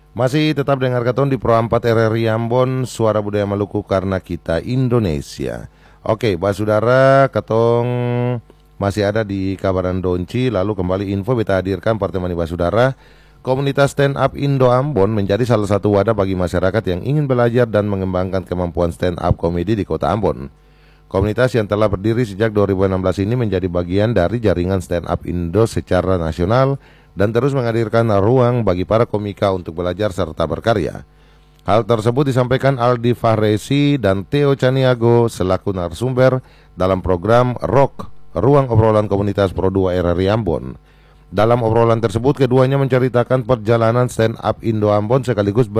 Masih tetap dengar katon di Pro 4 RRI Ambon, Suara Budaya Maluku karena kita Indonesia. Oke, Saudara, katong masih ada di Kabaran Donci. Lalu kembali info beta hadirkan pertemuan Saudara. Komunitas stand up Indo Ambon menjadi salah satu wadah bagi masyarakat yang ingin belajar dan mengembangkan kemampuan stand up komedi di Kota Ambon. Komunitas yang telah berdiri sejak 2016 ini menjadi bagian dari jaringan stand up Indo secara nasional dan terus menghadirkan ruang bagi para komika untuk belajar serta berkarya. Hal tersebut disampaikan Aldi Fahresi dan Theo Caniago selaku narasumber dalam program Rock, Ruang Obrolan Komunitas Pro 2 RRI Ambon. Dalam obrolan tersebut, keduanya menceritakan perjalanan stand up Indo Ambon sekaligus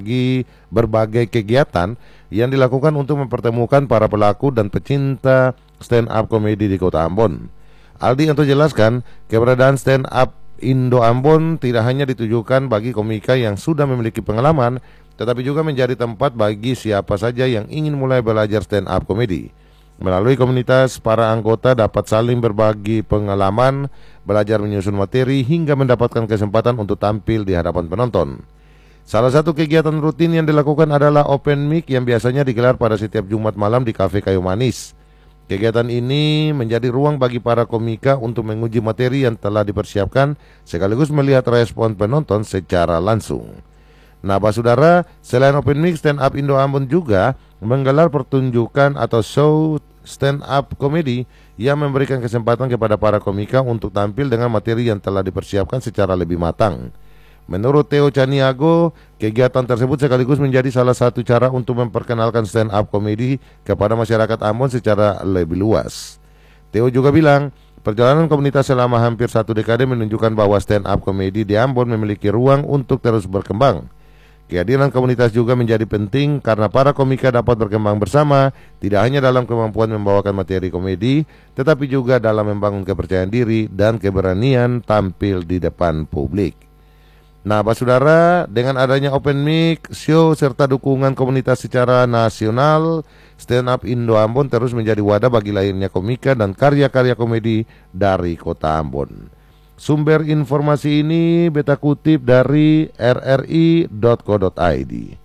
berbagai kegiatan yang dilakukan untuk mempertemukan para pelaku dan pecinta stand up komedi di Kota Ambon. Aldi untuk jelaskan, keberadaan stand up Indo Ambon tidak hanya ditujukan bagi komika yang sudah memiliki pengalaman, tetapi juga menjadi tempat bagi siapa saja yang ingin mulai belajar stand up komedi. Melalui komunitas, para anggota dapat saling berbagi pengalaman, belajar menyusun materi, hingga mendapatkan kesempatan untuk tampil di hadapan penonton. Salah satu kegiatan rutin yang dilakukan adalah open mic yang biasanya digelar pada setiap Jumat malam di Cafe Kayu Manis. Kegiatan ini menjadi ruang bagi para komika untuk menguji materi yang telah dipersiapkan, sekaligus melihat respon penonton secara langsung. Nah, Saudara, selain open mic, stand up Indo Ambon juga menggelar pertunjukan atau show stand up komedi yang memberikan kesempatan kepada para komika untuk tampil dengan materi yang telah dipersiapkan secara lebih matang. Menurut Theo Caniago, kegiatan tersebut sekaligus menjadi salah satu cara untuk memperkenalkan stand up komedi kepada masyarakat Ambon secara lebih luas. Theo juga bilang, perjalanan komunitas selama hampir 1 dekade menunjukkan bahwa stand up komedi di Ambon memiliki ruang untuk terus berkembang. Kehadiran komunitas juga menjadi penting karena para komika dapat berkembang bersama, tidak hanya dalam kemampuan membawakan materi komedi, tetapi juga dalam membangun kepercayaan diri dan keberanian tampil di depan publik. Nah, Saudara, dengan adanya open mic, show, serta dukungan komunitas secara nasional, stand up Indo Ambon terus menjadi wadah bagi lahirnya komika dan karya-karya komedi dari Kota Ambon. Sumber informasi ini beta kutip dari rri.co.id.